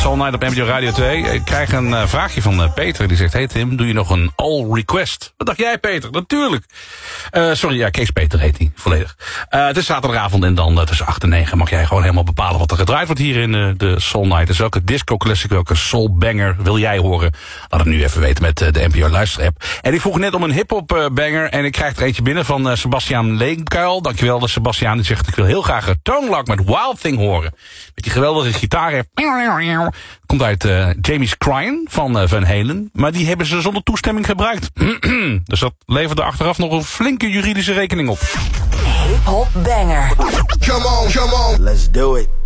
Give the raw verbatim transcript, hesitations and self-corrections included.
All Night op M D O Radio twee. Ik krijg een uh, vraagje van uh, Peter. Die zegt, hey Tim, doe je nog een All Request? Wat dacht jij, Peter? Natuurlijk. Uh, sorry, ja, Kees Peter heet hij, volledig. Uh, het is zaterdagavond en dan uh, tussen acht en negen mag jij gewoon helemaal bepalen wat er gedraaid wordt hier in uh, de Soul Night. Dus welke disco classic, welke soul banger wil jij horen? Laat het nu even weten met uh, de N P O Luister app. En ik vroeg net om een hip-hop uh, banger en ik krijg er eentje binnen van uh, Sebastiaan Leenkuil. Dankjewel, Sebastiaan. Die zegt, ik wil heel graag een Tone Loc met Wild Thing horen. Met die geweldige gitaar. Komt uit uh, Jamie's Crying van uh, Van Halen. Maar die hebben ze zonder toestemming gebruikt. Dus dat leverde achteraf nog een flinke juridische rekening op. Hip-hop banger. Come on, come on. Let's do it.